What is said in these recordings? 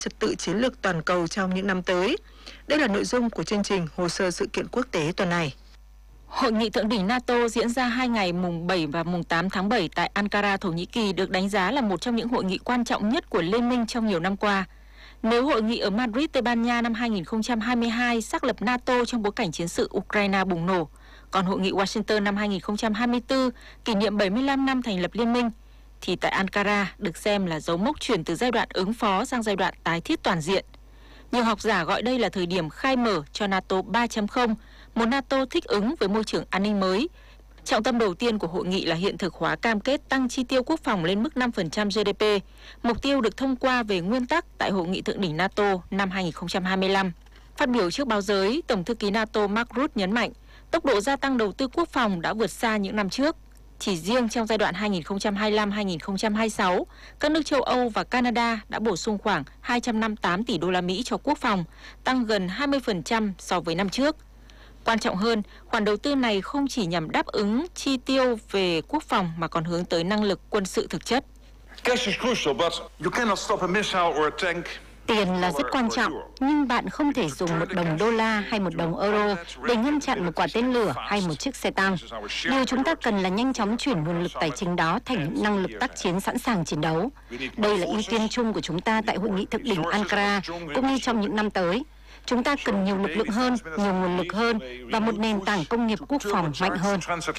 trật tự chiến lược toàn cầu trong những năm tới. Đây là nội dung của chương trình Hồ sơ sự kiện quốc tế tuần này. Hội nghị thượng đỉnh NATO diễn ra 2 ngày mùng 7 và mùng 8 tháng 7 tại Ankara, Thổ Nhĩ Kỳ được đánh giá là một trong những hội nghị quan trọng nhất của Liên minh trong nhiều năm qua. Nếu hội nghị ở Madrid, Tây Ban Nha năm 2022 xác lập NATO trong bối cảnh chiến sự Ukraine bùng nổ, còn hội nghị Washington năm 2024 kỷ niệm 75 năm thành lập Liên minh, thì tại Ankara được xem là dấu mốc chuyển từ giai đoạn ứng phó sang giai đoạn tái thiết toàn diện. Nhiều học giả gọi đây là thời điểm khai mở cho NATO 3.0, một NATO thích ứng với môi trường an ninh mới. Trọng tâm đầu tiên của hội nghị là hiện thực hóa cam kết tăng chi tiêu quốc phòng lên mức 5% GDP, mục tiêu được thông qua về nguyên tắc tại Hội nghị thượng đỉnh NATO năm 2025. Phát biểu trước báo giới, Tổng thư ký NATO Mark Rutte nhấn mạnh, tốc độ gia tăng đầu tư quốc phòng đã vượt xa những năm trước. Chỉ riêng trong giai đoạn 2025-2026, các nước châu Âu và Canada đã bổ sung khoảng 258 tỷ đô la Mỹ cho quốc phòng, tăng gần 20% so với năm trước. Quan trọng hơn, khoản đầu tư này không chỉ nhằm đáp ứng chi tiêu về quốc phòng mà còn hướng tới năng lực quân sự thực chất. Tiền là rất quan trọng, nhưng bạn không thể dùng một đồng đô la hay một đồng euro để ngăn chặn một quả tên lửa hay một chiếc xe tăng. Điều chúng ta cần là nhanh chóng chuyển nguồn lực tài chính đó thành những năng lực tác chiến sẵn sàng chiến đấu. Đây là ưu tiên chung của chúng ta tại Hội nghị thượng đỉnh Ankara, cũng như trong những năm tới. Chúng ta cần nhiều lực lượng hơn, nhiều nguồn lực hơn và một nền tảng công nghiệp quốc phòng mạnh hơn.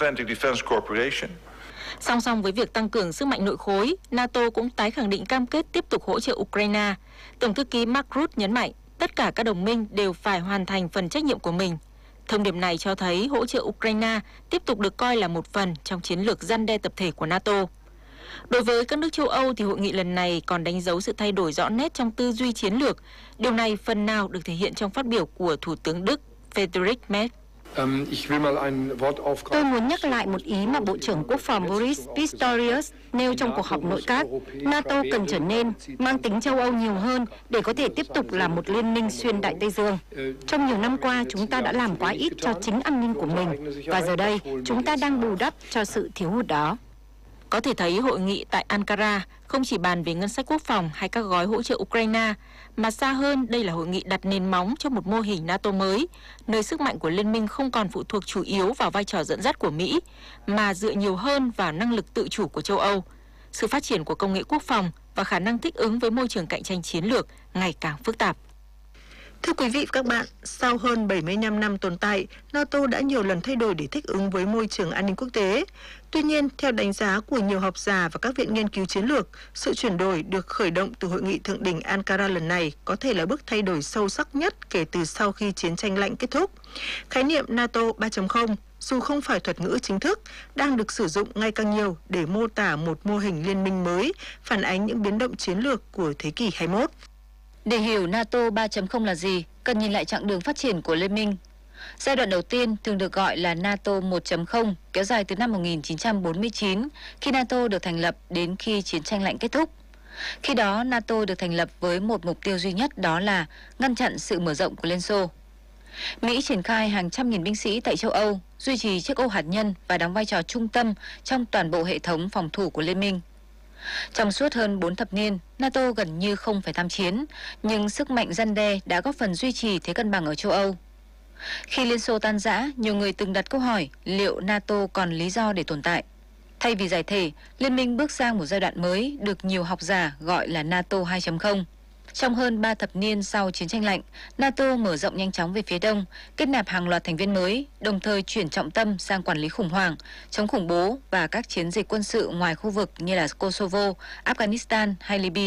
Song song với việc tăng cường sức mạnh nội khối, NATO cũng tái khẳng định cam kết tiếp tục hỗ trợ Ukraine. Tổng thư ký Mark Rutte nhấn mạnh, tất cả các đồng minh đều phải hoàn thành phần trách nhiệm của mình. Thông điệp này cho thấy hỗ trợ Ukraine tiếp tục được coi là một phần trong chiến lược răn đe tập thể của NATO. Đối với các nước châu Âu thì hội nghị lần này còn đánh dấu sự thay đổi rõ nét trong tư duy chiến lược. Điều này phần nào được thể hiện trong phát biểu của Thủ tướng Đức Friedrich Merz. Tôi muốn nhắc lại một ý mà Bộ trưởng Quốc phòng Boris Pistorius nêu trong cuộc họp nội các. NATO cần trở nên mang tính châu Âu nhiều hơn để có thể tiếp tục là một liên minh xuyên Đại Tây Dương. Trong nhiều năm qua, chúng ta đã làm quá ít cho chính an ninh của mình, và giờ đây chúng ta đang bù đắp cho sự thiếu hụt đó. Có thể thấy hội nghị tại Ankara không chỉ bàn về ngân sách quốc phòng hay các gói hỗ trợ Ukraine, mà xa hơn đây là hội nghị đặt nền móng cho một mô hình NATO mới, nơi sức mạnh của liên minh không còn phụ thuộc chủ yếu vào vai trò dẫn dắt của Mỹ, mà dựa nhiều hơn vào năng lực tự chủ của châu Âu, sự phát triển của công nghệ quốc phòng và khả năng thích ứng với môi trường cạnh tranh chiến lược ngày càng phức tạp. Thưa quý vị và các bạn, sau hơn 75 năm tồn tại, NATO đã nhiều lần thay đổi để thích ứng với môi trường an ninh quốc tế. Tuy nhiên, theo đánh giá của nhiều học giả và các viện nghiên cứu chiến lược, sự chuyển đổi được khởi động từ Hội nghị thượng đỉnh Ankara lần này có thể là bước thay đổi sâu sắc nhất kể từ sau khi chiến tranh lạnh kết thúc. Khái niệm NATO 3.0, dù không phải thuật ngữ chính thức, đang được sử dụng ngày càng nhiều để mô tả một mô hình liên minh mới, phản ánh những biến động chiến lược của thế kỷ 21. Để hiểu NATO 3.0 là gì, cần nhìn lại chặng đường phát triển của Liên minh. Giai đoạn đầu tiên thường được gọi là NATO 1.0, kéo dài từ năm 1949, khi NATO được thành lập đến khi chiến tranh lạnh kết thúc. Khi đó, NATO được thành lập với một mục tiêu duy nhất, đó là ngăn chặn sự mở rộng của Liên Xô. Mỹ triển khai hàng trăm nghìn binh sĩ tại châu Âu, duy trì chiếc ô hạt nhân và đóng vai trò trung tâm trong toàn bộ hệ thống phòng thủ của Liên minh. Trong suốt hơn 4 thập niên, NATO gần như không phải tham chiến, nhưng sức mạnh răn đe đã góp phần duy trì thế cân bằng ở châu Âu. Khi Liên Xô tan rã, nhiều người từng đặt câu hỏi liệu NATO còn lý do để tồn tại. Thay vì giải thể, Liên minh bước sang một giai đoạn mới được nhiều học giả gọi là NATO 2.0. Trong hơn 3 thập niên sau chiến tranh lạnh, NATO mở rộng nhanh chóng về phía đông, kết nạp hàng loạt thành viên mới, đồng thời chuyển trọng tâm sang quản lý khủng hoảng, chống khủng bố và các chiến dịch quân sự ngoài khu vực như là Kosovo, Afghanistan hay Libya.